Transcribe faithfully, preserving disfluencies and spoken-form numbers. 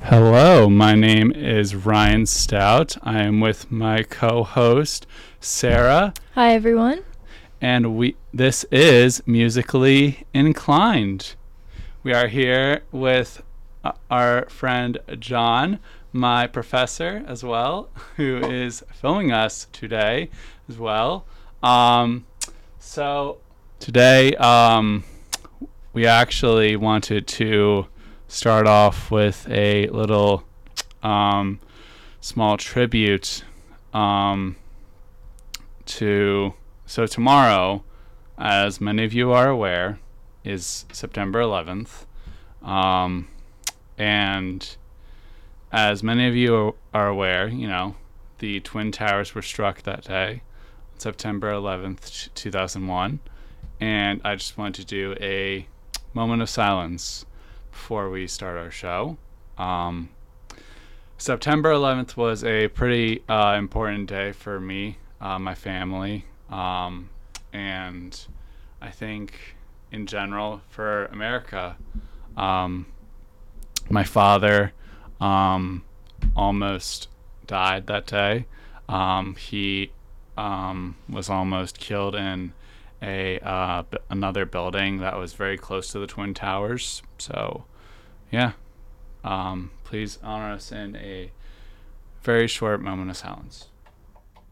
Hello, my name is Ryan Stout. I am with my co-host Sarah, Hi, everyone. and we this is Musically Inclined. We are here with uh, our friend John, my professor as well, who is filming us today as well. Um, so today um, we actually wanted to start off with a little um, small tribute um, to. So, tomorrow, as many of you are aware, is September eleventh. Um, and as many of you are aware, you know, the Twin Towers were struck that day, September eleventh, two thousand one. And I just wanted to do a moment of silence before we start our show. Um, September eleventh was a pretty uh, important day for me, uh, my family, um, and I think in general for America. Um, my father um, almost died that day. Um, he um, was almost killed in a uh, b- another building that was very close to the Twin Towers. So, yeah, um, please honor us in a very short moment of silence.